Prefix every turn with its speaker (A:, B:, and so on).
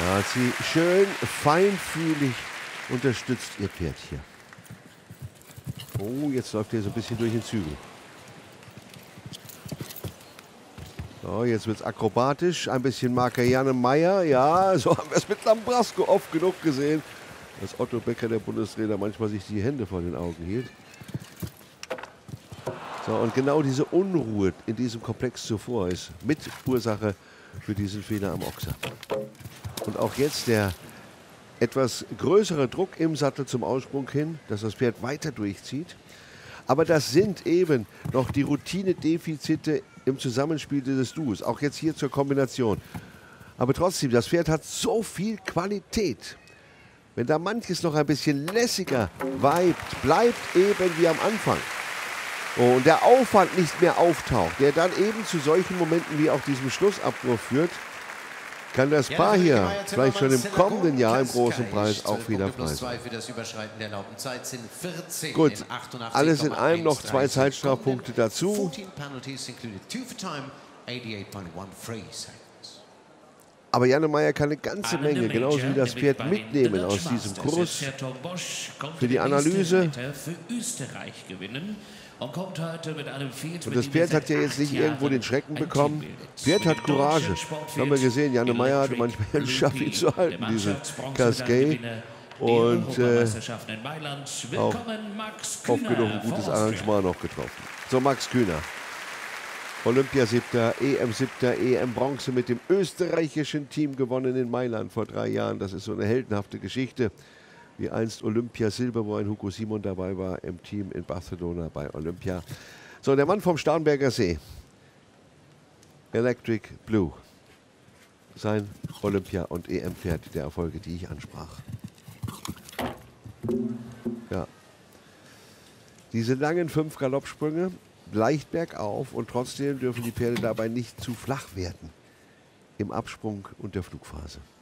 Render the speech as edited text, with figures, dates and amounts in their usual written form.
A: Da hat sie schön feinfühlig unterstützt ihr Pferd hier. Oh, jetzt läuft er so ein bisschen durch den Zügel. So, jetzt wird es akrobatisch. Ein bisschen Marker Janne Meyer. Ja, so haben wir es mit Lambrasco oft genug gesehen, dass Otto Becker, der Bundestrainer, manchmal sich die Hände vor den Augen hielt. So, und genau diese Unruhe in diesem Komplex zuvor ist mit Ursache für diesen Fehler am Ochser. Und auch jetzt der etwas größere Druck im Sattel zum Aussprung hin, dass das Pferd weiter durchzieht. Aber das sind eben noch die Routinedefizite im Zusammenspiel dieses Duos. Auch jetzt hier zur Kombination. Aber trotzdem, das Pferd hat so viel Qualität. Wenn da manches noch ein bisschen lässiger weibt, bleibt eben wie am Anfang. Oh, und der Aufwand nicht mehr auftaucht, der dann eben zu solchen Momenten wie auch diesem Schlussabwurf führt, kann das Paar hier vielleicht schon im kommenden Jahr im großen Preis auch wieder frei sein. Gut, alles in allem noch 2 Zeitstrafpunkte dazu. Aber Janne Meyer kann eine ganze Menge, genauso wie das Pferd, mitnehmen aus diesem Kurs für die Analyse. Und das Pferd hat ja jetzt nicht irgendwo den Schrecken bekommen. Das Pferd hat Courage. Das haben wir gesehen. Janne Meyer hatte manchmal einen Schaff, ihn zu halten, diese Cascade. Und auch oft genug ein gutes Arrangement noch getroffen. So, Max Kühner. Olympia-Siebter, EM-Siebter, EM-Bronze mit dem österreichischen Team gewonnen in Mailand vor 3 Jahren. Das ist so eine heldenhafte Geschichte. Wie einst Olympia-Silber, wo ein Hugo Simon dabei war im Team in Barcelona bei Olympia. So, der Mann vom Starnberger See. Electric Blue. Sein Olympia- und EM-Pferd der Erfolge, die ich ansprach. Ja. Diese langen 5 Galoppsprünge, leicht bergauf, und trotzdem dürfen die Pferde dabei nicht zu flach werden im Absprung und der Flugphase.